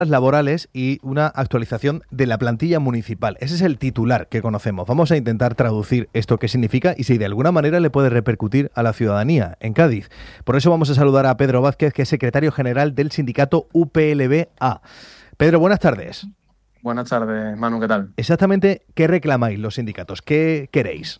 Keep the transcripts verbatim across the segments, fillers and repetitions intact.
laborales y una actualización de la plantilla municipal. Ese es el titular que conocemos. Vamos a intentar traducir esto que significa y si de alguna manera le puede repercutir a la ciudadanía en Cádiz. Por eso vamos a saludar a Pedro Vázquez, que es secretario general del sindicato U P L B A. Pedro, buenas tardes. Buenas tardes, Manu, ¿qué tal? Exactamente, ¿qué reclamáis los sindicatos? ¿Qué queréis?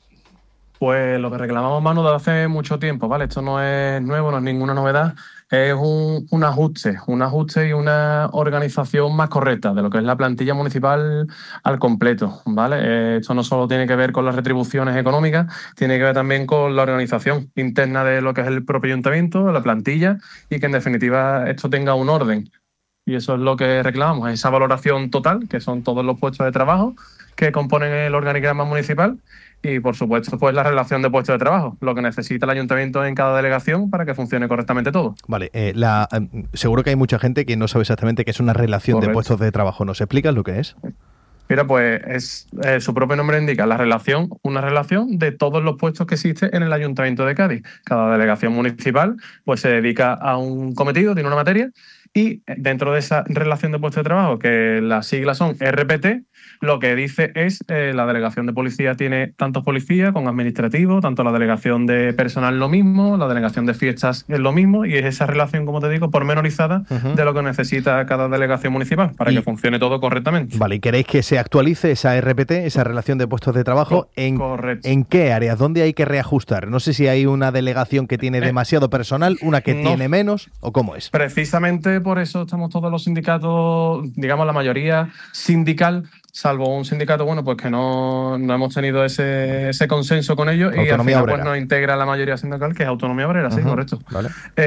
Pues lo que reclamamos, Manu, desde hace mucho tiempo, ¿vale? Esto no es nuevo, no es ninguna novedad. Es un, un ajuste, un ajuste y una organización más correcta de lo que es la plantilla municipal al completo, ¿vale? Eh, esto no solo tiene que ver con las retribuciones económicas, tiene que ver también con la organización interna de lo que es el propio ayuntamiento, la plantilla, y que en definitiva esto tenga un orden. Y eso es lo que reclamamos, esa valoración total, que son todos los puestos de trabajo que componen el organigrama municipal y, por supuesto, pues la relación de puestos de trabajo, lo que necesita el ayuntamiento en cada delegación para que funcione correctamente todo. Vale, eh, la, eh, seguro que hay mucha gente que no sabe exactamente qué es una relación Correcto. de puestos de trabajo. ¿Nos explicas lo que es? Mira, pues es eh, su propio nombre indica la relación, una relación de todos los puestos que existen en el Ayuntamiento de Cádiz. Cada delegación municipal pues se dedica a un cometido, tiene una materia, y dentro de esa relación de puestos de trabajo, que las siglas son R P T, lo que dice es eh, la delegación de policía tiene tantos policías con administrativo, tanto la delegación de personal lo mismo, la delegación de fiestas es lo mismo, y es esa relación, como te digo, pormenorizada uh-huh. de lo que necesita cada delegación municipal para y, que funcione todo correctamente. Vale, ¿y queréis que se actualice esa R P T, esa relación de puestos de trabajo? Co- en, correcto. ¿En qué áreas? ¿Dónde hay que reajustar? No sé si hay una delegación que tiene demasiado personal, una que no. tiene menos, o cómo es. Precisamente por eso estamos todos los sindicatos, digamos la mayoría sindical, salvo un sindicato, bueno, pues que no, no hemos tenido ese, ese consenso con ellos y al final pues nos integra la mayoría sindical, que es Autonomía Obrera, uh-huh. sí, correcto. Vale.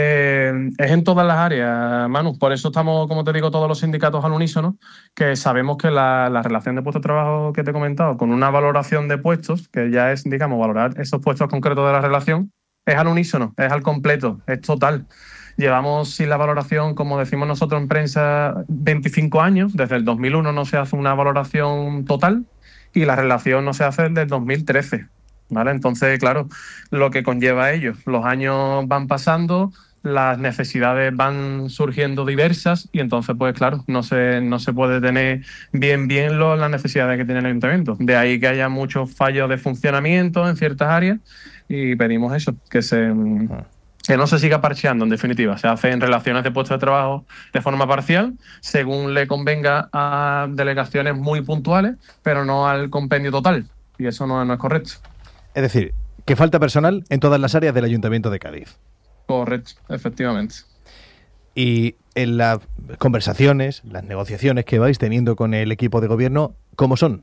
Eh, es en todas las áreas, Manu, por eso estamos, como te digo, todos los sindicatos al unísono, que sabemos que la, la relación de puestos de trabajo que te he comentado, con una valoración de puestos, que ya es, digamos, valorar esos puestos concretos de la relación, es al unísono, es al completo, es total. Llevamos sin la valoración, como decimos nosotros en prensa, veinticinco años. Desde el dos mil uno no se hace una valoración total y la relación no se hace desde el dos mil trece. ¿Vale? Entonces, claro, lo que conlleva ello. Los años van pasando, las necesidades van surgiendo diversas y entonces, pues claro, no se, no se puede tener bien bien lo, las necesidades que tiene el ayuntamiento. De ahí que haya muchos fallos de funcionamiento en ciertas áreas y pedimos eso, que se... que no se siga parcheando, en definitiva. Se hace en relaciones de puestos de trabajo de forma parcial, según le convenga a delegaciones muy puntuales, pero no al compendio total. Y eso no, no es correcto. Es decir, que falta personal en todas las áreas del Ayuntamiento de Cádiz. Correcto, efectivamente. Y en las conversaciones, las negociaciones que vais teniendo con el equipo de gobierno, ¿cómo son?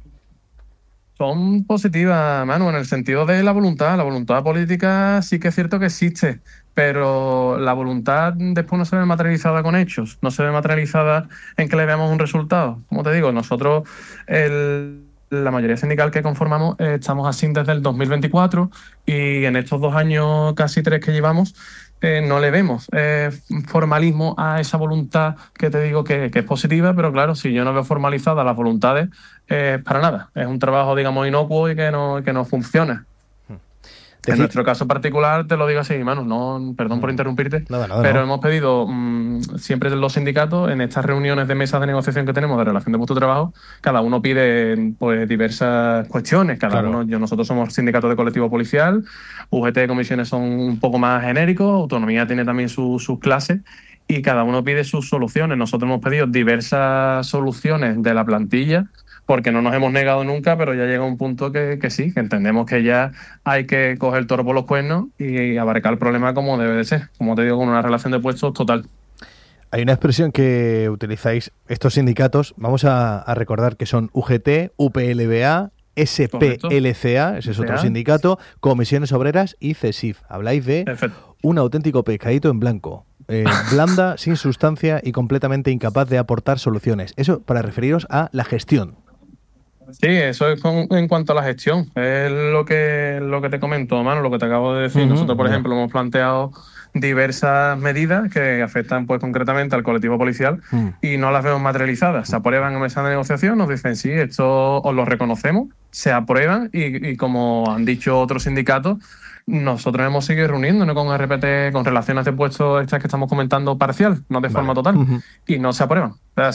Son positivas, Manu, en el sentido de la voluntad. La voluntad política sí que es cierto que existe, pero la voluntad después no se ve materializada con hechos, no se ve materializada en que le veamos un resultado. Como te digo, nosotros, el, la mayoría sindical que conformamos, eh, estamos así desde el dos mil veinticuatro y en estos dos años, casi tres que llevamos, Eh, no le vemos eh, formalismo a esa voluntad que te digo que, que es positiva, pero claro, si yo no veo formalizadas las voluntades, eh, para nada. Es un trabajo, digamos, inocuo y que no, que no funciona. En nuestro caso particular, te lo digo así, Manu, no, perdón por interrumpirte, nada, nada, pero no. hemos pedido mmm, siempre los sindicatos, en estas reuniones de mesas de negociación que tenemos de relación de puesto de trabajo, cada uno pide pues diversas cuestiones, cada claro. uno, yo, nosotros somos sindicatos de colectivo policial, U G T de comisiones son un poco más genéricos, Autonomía tiene también su, sus clases, y cada uno pide sus soluciones. Nosotros hemos pedido diversas soluciones de la plantilla, porque no nos hemos negado nunca, pero ya llega un punto que, que sí, que entendemos que ya hay que coger el toro por los cuernos y abarcar el problema como debe de ser, como te digo, con una relación de puestos total. Hay una expresión que utilizáis estos sindicatos, vamos a, a recordar que son U G T, U P L B A, S P L C A, ese es otro sindicato, Comisiones Obreras y C E S I F. Habláis de Perfecto. un auténtico pescadito en blanco. Eh, blanda, sin sustancia y completamente incapaz de aportar soluciones. Eso para referiros a la gestión. Sí, eso es con, en cuanto a la gestión. Es lo que lo que te comento, Manu, lo que te acabo de decir. Uh-huh, Nosotros, por yeah. ejemplo, hemos planteado diversas medidas que afectan pues concretamente al colectivo policial mm. y no las vemos materializadas. Se aprueban en mesa de negociación, nos dicen sí, esto os lo reconocemos, se aprueban y, y como han dicho otros sindicatos, nosotros hemos seguido reuniéndonos con R P T, con relaciones de puestos estas que estamos comentando parcial, no de vale. forma total, uh-huh. y no se aprueban. O sea,